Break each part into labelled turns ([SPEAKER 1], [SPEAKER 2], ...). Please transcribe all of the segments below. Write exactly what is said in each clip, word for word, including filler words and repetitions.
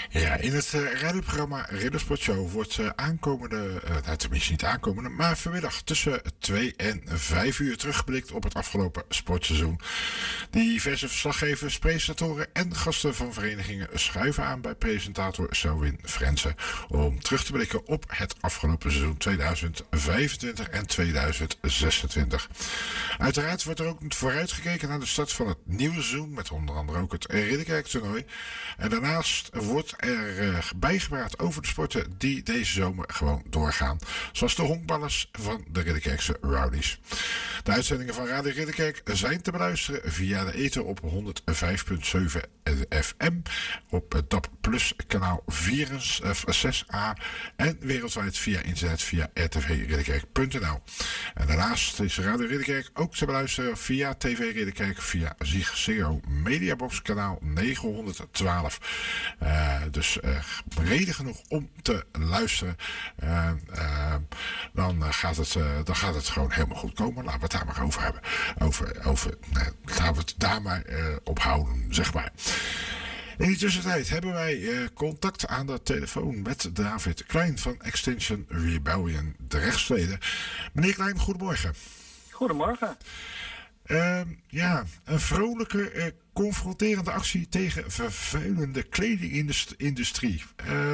[SPEAKER 1] Ja, in het uh, radioprogramma Riddersport Show wordt uh, aankomende, uh, nou, tenminste niet aankomende, maar vanmiddag tussen twee en vijf uur teruggeblikt op het afgelopen sportseizoen. Diverse verslaggevers, presentatoren en gasten van verenigingen schuiven aan bij presentator Selwyn Frensen om terug te blikken op het afgelopen seizoen tweeduizend vijfentwintig en tweeduizend zesentwintig. Uiteraard wordt er ook vooruitgekeken naar de start van het nieuwe seizoen met onder andere ook het Ridderkerk-toernooi. En daarnaast wordt er uh, bijgepraat over de sporten die deze zomer gewoon doorgaan. Zoals de honkballers van de Ridderkerkse Rowdies. De uitzendingen van Radio Ridderkerk zijn te beluisteren via de ether op honderdvijf komma zeven F M, op het D A B Plus kanaal zes A en wereldwijd via internet via r t v ridderkerk punt n l. En daarnaast is Radio Ridderkerk ook te beluisteren via T V Ridderkerk via Ziggo Mediabox kanaal negenhonderdtwaalf. Uh, dus uh, reden genoeg om te luisteren. Uh, uh, dan, uh, gaat het, uh, dan gaat het gewoon helemaal goed komen. Laten we het daar maar over hebben. Over, over, uh, laten we het daar maar uh, op houden, zeg maar. In die tussentijd hebben wij uh, contact aan de telefoon met David Klein van Extinction Rebellion Drechtstede. Meneer Klein, goedemorgen.
[SPEAKER 2] Goedemorgen.
[SPEAKER 1] Uh, ja, een vrolijke, uh, confronterende actie tegen vervuilende kledingindustrie. Uh,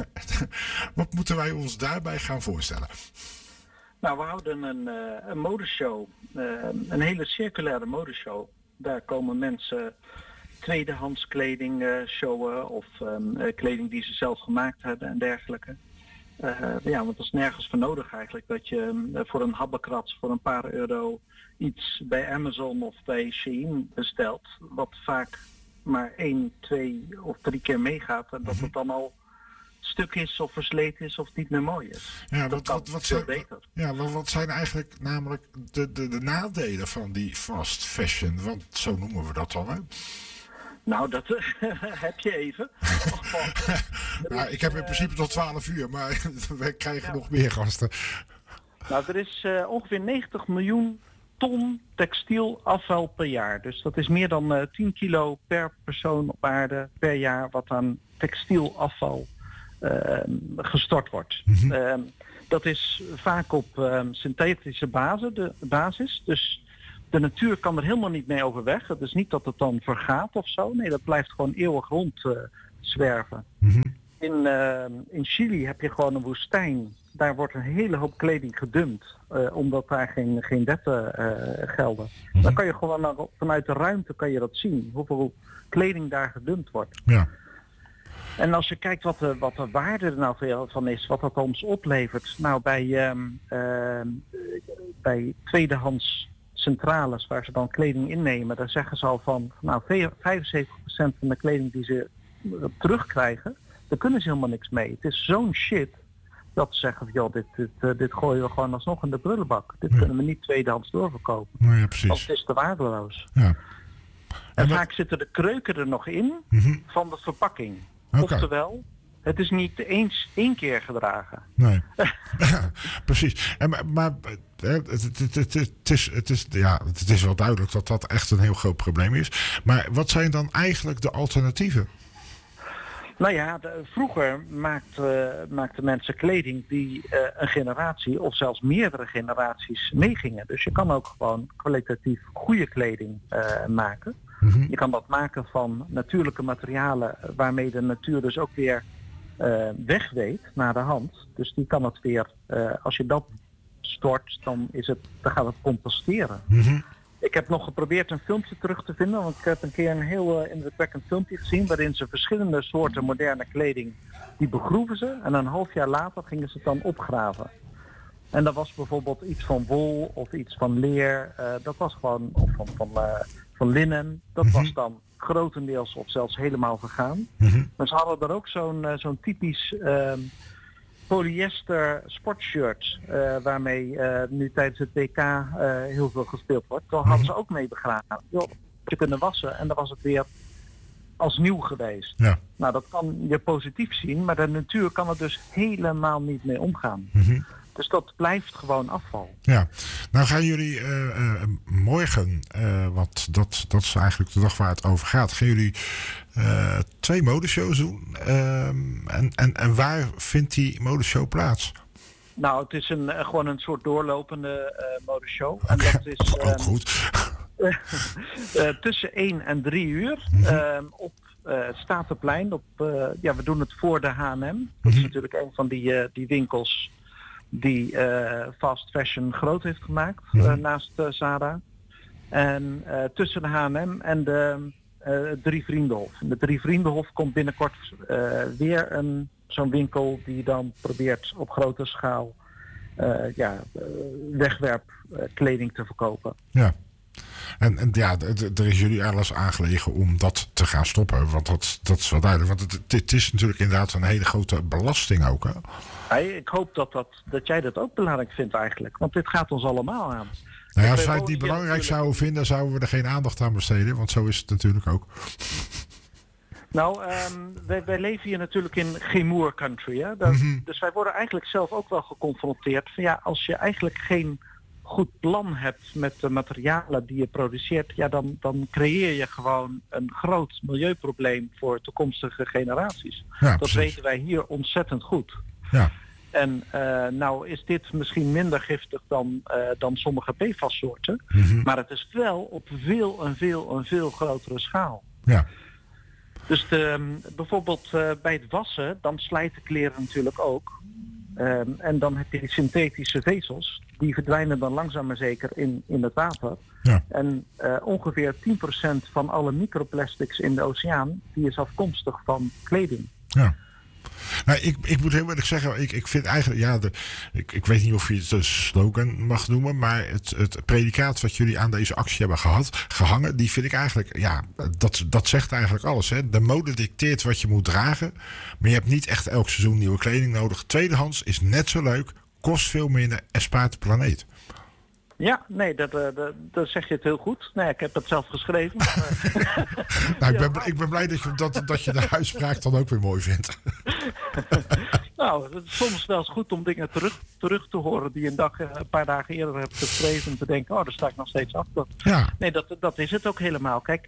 [SPEAKER 1] wat moeten wij ons daarbij gaan voorstellen?
[SPEAKER 2] Nou, we houden een, uh, een modeshow, uh, een hele circulaire modeshow. Daar komen mensen tweedehands kleding uh, showen of um, uh, kleding die ze zelf gemaakt hebben en dergelijke. Uh, ja, want dat is nergens voor nodig eigenlijk dat je uh, voor een habbekrats voor een paar euro iets bij Amazon of bij Shein bestelt, wat vaak maar één, twee of drie keer meegaat en dat het dan al stuk is of versleten is of niet meer mooi is.
[SPEAKER 1] Ja,
[SPEAKER 2] dat
[SPEAKER 1] wat, wat, wat, zijn,
[SPEAKER 2] beter.
[SPEAKER 1] Ja, wat, wat zijn eigenlijk namelijk de, de, de nadelen van die fast fashion? Want zo noemen we dat dan, hè?
[SPEAKER 2] Nou, dat heb je even.
[SPEAKER 1] nou, ik heb in principe tot twaalf uur, maar we krijgen ja. nog meer gasten.
[SPEAKER 2] Nou, er is uh, ongeveer negentig miljoen ton textielafval per jaar. Dus dat is meer dan uh, tien kilo per persoon op aarde per jaar wat aan textielafval uh, gestort wordt. Mm-hmm. Uh, dat is vaak op uh, synthetische basis, de, basis. Dus de natuur kan er helemaal niet mee overweg. Het is niet dat het dan vergaat of zo. Nee, dat blijft gewoon eeuwig rond uh, zwerven. Mm-hmm. In, uh, in Chili heb je gewoon een woestijn. Daar wordt een hele hoop kleding gedumpt. Uh, omdat daar geen, geen wetten uh, gelden. Mm-hmm. Dan kan je gewoon naar, vanuit de ruimte kan je dat zien. Hoeveel kleding daar gedumpt wordt.
[SPEAKER 1] Ja.
[SPEAKER 2] En als je kijkt wat de, wat de waarde er nou veel van is. Wat dat ons oplevert. Nou bij, um, uh, bij tweedehands centrales waar ze dan kleding innemen. Daar zeggen ze al van. Nou vijfenzeventig procent van de kleding die ze terugkrijgen. Daar kunnen ze helemaal niks mee. Het is zo'n shit. Dat ze zeggen van joh, dit, dit, uh, dit gooien we gewoon alsnog in de prullenbak. Dit ja. kunnen we niet tweedehands doorverkopen.
[SPEAKER 1] Nou ja, precies.
[SPEAKER 2] Want het is te waardeloos.
[SPEAKER 1] Ja. En,
[SPEAKER 2] en
[SPEAKER 1] dat...
[SPEAKER 2] vaak zitten de kreuken er nog in
[SPEAKER 1] mm-hmm.
[SPEAKER 2] van de verpakking.
[SPEAKER 1] Okay.
[SPEAKER 2] Oftewel, het is niet eens één keer gedragen.
[SPEAKER 1] Nee, ja, precies. En, maar maar het, het, het, het, het, is, het, is, ja, het is wel duidelijk dat dat echt een heel groot probleem is. Maar wat zijn dan eigenlijk de alternatieven?
[SPEAKER 2] Nou ja, de, vroeger maakten uh, maakte mensen kleding die uh, een generatie of zelfs meerdere generaties meegingen. Dus je kan ook gewoon kwalitatief goede kleding uh, maken. Mm-hmm. Je kan dat maken van natuurlijke materialen waarmee de natuur dus ook weer uh, wegweet naar de hand. Dus die kan het weer, uh, als je dat stort, dan, is het, dan gaat het composteren. Mm-hmm. Ik heb nog geprobeerd een filmpje terug te vinden, want ik heb een keer een heel uh, indrukwekkend filmpje gezien waarin ze verschillende soorten moderne kleding, die begroeven ze en een half jaar later gingen ze het dan opgraven. En dat was bijvoorbeeld iets van wol of iets van leer, uh, dat was gewoon, of van, van, uh, van linnen, dat mm-hmm. was dan grotendeels of zelfs helemaal vergaan. Mm-hmm. Maar ze hadden er ook zo'n, uh, zo'n typisch uh, polyester sportshirt, uh, waarmee uh, nu tijdens het W K uh, heel veel gespeeld wordt. Daar hadden ze ook mee begraven. Je kunnen wassen en dan was het weer als nieuw geweest.
[SPEAKER 1] Ja.
[SPEAKER 2] Nou, dat kan je positief zien, maar de natuur kan er dus helemaal niet mee omgaan.
[SPEAKER 1] Mm-hmm.
[SPEAKER 2] Dus dat blijft gewoon afval.
[SPEAKER 1] Ja, nou gaan jullie uh, uh, morgen, uh, want dat, dat is eigenlijk de dag waar het over gaat, gaan jullie uh, twee modeshows doen. Uh, en, en, en waar vindt die modeshow plaats?
[SPEAKER 2] Nou, het is een, uh, gewoon een soort doorlopende uh, modeshow.
[SPEAKER 1] Okay.
[SPEAKER 2] En dat is
[SPEAKER 1] ook um, goed.
[SPEAKER 2] uh, uh, tussen één en drie uur mm-hmm. uh, op uh, Statenplein. Op, uh, ja, we doen het voor de H en M. Dat mm-hmm. is natuurlijk een van die, uh, die winkels die uh, fast fashion groot heeft gemaakt, mm-hmm. uh, naast uh, Zara. En uh, tussen de H en M en de uh, Drie Vriendenhof. De Drie Vriendenhof komt binnenkort uh, weer een, zo'n winkel die dan probeert op grote schaal uh, ja, uh, wegwerpkleding uh, te verkopen.
[SPEAKER 1] Ja. En, en ja, er is jullie alles aangelegen om dat te gaan stoppen. Want dat, dat is wel duidelijk. Want het, het is natuurlijk inderdaad een hele grote belasting ook. Hè?
[SPEAKER 2] Hey, ik hoop dat, dat, dat jij dat ook belangrijk vindt eigenlijk. Want dit gaat ons allemaal aan.
[SPEAKER 1] Nou ja, als wij het niet belangrijk natuurlijk... zouden vinden, zouden we er geen aandacht aan besteden. Want zo is het natuurlijk ook.
[SPEAKER 2] Nou, um, wij, wij leven hier natuurlijk in Gemoer country. Hè? Dat, mm-hmm. Dus wij worden eigenlijk zelf ook wel geconfronteerd. Van ja, als je eigenlijk geen goed plan hebt met de materialen die je produceert, ja, dan, dan creëer je gewoon een groot milieuprobleem voor toekomstige generaties. Ja, dat precies. Weten wij hier ontzettend goed.
[SPEAKER 1] Ja.
[SPEAKER 2] En uh, nou is dit misschien minder giftig dan, uh, dan sommige P F A S-soorten,
[SPEAKER 1] mm-hmm.
[SPEAKER 2] maar het is wel op veel en veel en veel grotere schaal.
[SPEAKER 1] Ja.
[SPEAKER 2] Dus de, bijvoorbeeld uh, bij het wassen, dan slijten kleren natuurlijk ook. Um, en dan heb je die synthetische vezels, die verdwijnen dan langzaam maar zeker in, in het water.
[SPEAKER 1] Ja.
[SPEAKER 2] En uh, ongeveer tien procent van alle microplastics in de oceaan, die is afkomstig van kleding.
[SPEAKER 1] Ja. Nou, ik, ik moet heel eerlijk zeggen, ik, ik vind eigenlijk, ja, de, ik, ik weet niet of je het een slogan mag noemen, maar het, het predicaat wat jullie aan deze actie hebben gehad, gehangen, die vind ik eigenlijk, ja, dat, dat zegt eigenlijk alles. Hè. De mode dicteert wat je moet dragen, maar je hebt niet echt elk seizoen nieuwe kleding nodig. Tweedehands is net zo leuk, kost veel minder en spaart de planeet.
[SPEAKER 2] Ja, nee, dat, uh, dat, dat zeg je het heel goed. Nee, ik heb dat zelf geschreven.
[SPEAKER 1] nou, ik, ben, ik ben blij dat je, dat, dat je de uitspraak dan ook weer mooi vindt.
[SPEAKER 2] nou, het is soms wel eens goed om dingen terug, terug te horen die je een, dag, een paar dagen eerder hebt geschreven. En te denken, oh, daar sta ik nog steeds achter.
[SPEAKER 1] Ja.
[SPEAKER 2] Nee, dat, dat is het ook helemaal. Kijk,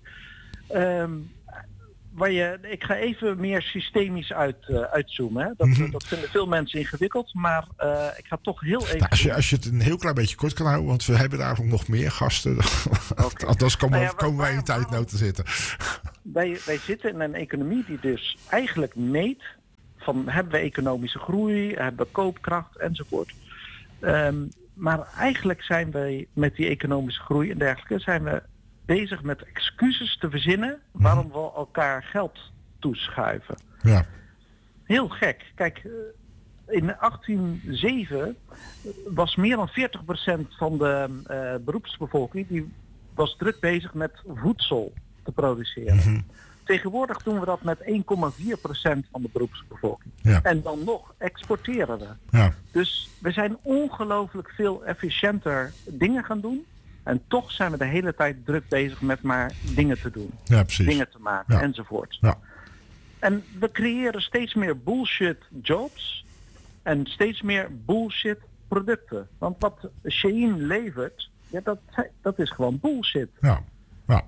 [SPEAKER 2] um, waar je, ik ga even meer systemisch uit, uh, uitzoomen. Hè. Dat, mm-hmm. dat vinden veel mensen ingewikkeld, maar uh, ik ga toch heel even...
[SPEAKER 1] Nou, als, je, als je het een heel klein beetje kort kan houden, want we hebben daar nog meer gasten. Okay. Anders komen, nou ja, komen wij in tijdnood te zitten.
[SPEAKER 2] Wij, wij zitten in een economie die dus eigenlijk meet van hebben we economische groei, hebben we koopkracht enzovoort. Um, maar eigenlijk zijn wij met die economische groei en dergelijke, zijn we bezig met excuses te verzinnen waarom we elkaar geld toeschuiven.
[SPEAKER 1] Ja.
[SPEAKER 2] Heel gek. Kijk, in achttien nul zeven was meer dan veertig procent van de uh, beroepsbevolking die was druk bezig met voedsel te produceren. Mm-hmm. Tegenwoordig doen we dat met één komma vier procent van de beroepsbevolking.
[SPEAKER 1] Ja.
[SPEAKER 2] En dan nog exporteren we.
[SPEAKER 1] Ja.
[SPEAKER 2] Dus we zijn ongelooflijk veel efficiënter dingen gaan doen. En toch zijn we de hele tijd druk bezig met maar dingen te doen.
[SPEAKER 1] Ja, precies.
[SPEAKER 2] Dingen te maken,
[SPEAKER 1] ja.
[SPEAKER 2] enzovoort.
[SPEAKER 1] Ja.
[SPEAKER 2] En we creëren steeds meer bullshit jobs en steeds meer bullshit producten. Want wat Shein levert, ja, dat, dat is gewoon bullshit.
[SPEAKER 1] Ja, ja.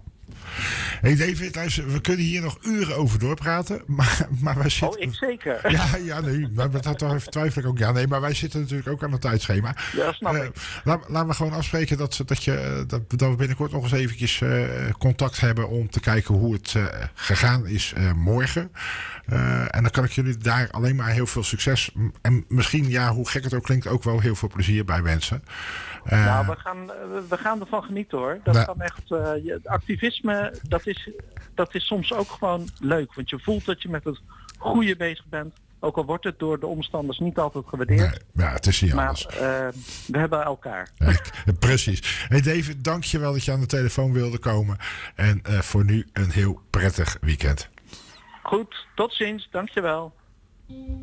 [SPEAKER 1] Hey David, luister, we kunnen hier nog uren over doorpraten, maar, maar wij zitten...
[SPEAKER 2] Oh, ik zeker.
[SPEAKER 1] Ja, ja, nee, maar dat twijfel ik ook. Ja, nee, maar wij zitten natuurlijk ook aan het tijdschema.
[SPEAKER 2] Ja, snap ik.
[SPEAKER 1] Uh, laat, laten we gewoon afspreken dat, dat, je, dat, dat we binnenkort nog eens eventjes uh, contact hebben om te kijken hoe het uh, gegaan is uh, morgen. Uh, en dan kan ik jullie daar alleen maar heel veel succes en misschien, ja, hoe gek het ook klinkt, ook wel heel veel plezier bij wensen.
[SPEAKER 2] Uh, nou, we gaan, we gaan ervan genieten hoor. Dat nou, kan echt, uh, het activisme, dat is, dat is soms ook gewoon leuk. Want je voelt dat je met het goede bezig bent. Ook al wordt het door de omstanders niet altijd gewaardeerd.
[SPEAKER 1] Nee, ja, het is niet
[SPEAKER 2] maar,
[SPEAKER 1] anders.
[SPEAKER 2] Uh, we hebben elkaar.
[SPEAKER 1] Ja, ik, precies. Hey David, dank je wel dat je aan de telefoon wilde komen. En uh, voor nu een heel prettig weekend.
[SPEAKER 2] Goed, tot ziens. Dank je wel.